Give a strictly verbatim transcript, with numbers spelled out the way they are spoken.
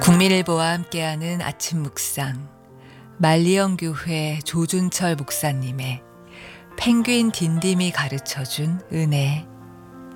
국민일보와 함께하는 아침 묵상, 말리언교회 조준철 목사님의 펭귄 딘딤이 가르쳐준 은혜.